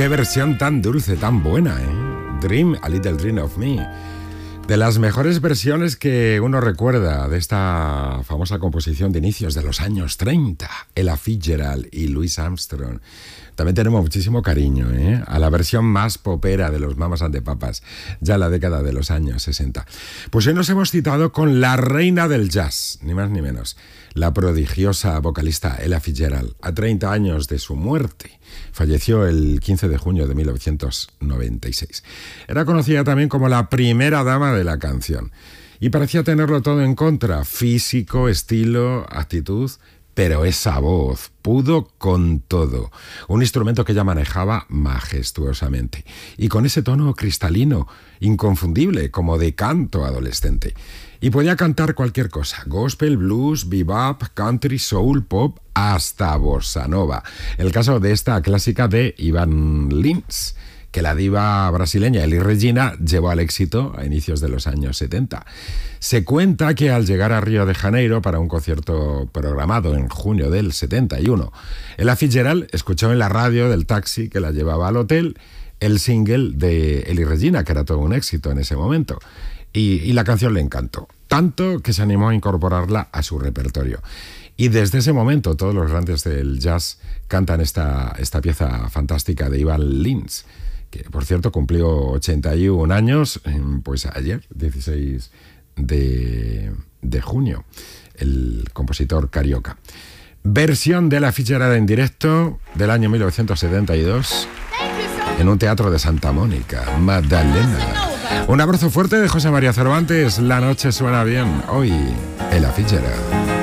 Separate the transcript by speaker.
Speaker 1: Qué versión tan dulce, tan buena, ¿eh? Dream, a Little Dream of Me. De las mejores versiones que uno recuerda de esta famosa composición de inicios de los años 30, Ella Fitzgerald y Louis Armstrong. También tenemos muchísimo cariño, ¿eh?, a la versión más popera de los Mamas and the Papas, ya en la década de los años 60. Pues hoy nos hemos citado con la reina del jazz, ni más ni menos, la prodigiosa vocalista Ella Fitzgerald, a 30 años de su muerte. Falleció el 15 de junio de 1996. Era conocida también como la primera dama de la canción y parecía tenerlo todo en contra: físico, estilo, actitud, pero esa voz pudo con todo. Un instrumento que ella manejaba majestuosamente y con ese tono cristalino, inconfundible, como de canto adolescente. Y podía cantar cualquier cosa: gospel, blues, bebop, country, soul, pop, hasta bossa nova. El caso de esta clásica de Ivan Lins, que la diva brasileña Elis Regina llevó al éxito a inicios de los años 70. Se cuenta que al llegar a Río de Janeiro para un concierto programado en junio del 71, Ella Fitzgerald escuchó en la radio del taxi que la llevaba al hotel el single de Elis Regina, que era todo un éxito en ese momento, y la canción le encantó, tanto que se animó a incorporarla a su repertorio. Y desde ese momento todos los grandes del jazz cantan esta pieza fantástica de Ivan Lins, que por cierto cumplió 81 años, pues ayer, 16 de junio, el compositor carioca. Versión de Ella Fitzgerald en directo del año 1972 en un teatro de Santa Mónica, Magdalena. Un abrazo fuerte de José María Cervantes. La noche suena bien. Hoy, Ella Fitzgerald.